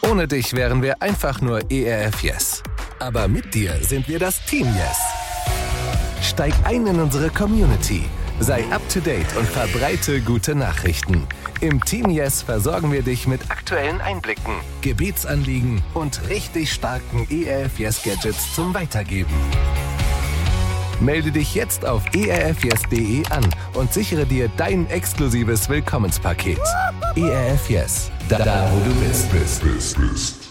Ohne dich wären wir einfach nur ERF Yes. Aber mit dir sind wir das Team Yes. Steig ein in unsere Community. Sei up to date und verbreite gute Nachrichten. Im Team Yes versorgen wir dich mit aktuellen Einblicken, Gebetsanliegen und richtig starken ERF Yes Gadgets zum Weitergeben. Melde dich jetzt auf erfyes.de an und sichere dir dein exklusives Willkommenspaket. ERF Yes, da wo du bist.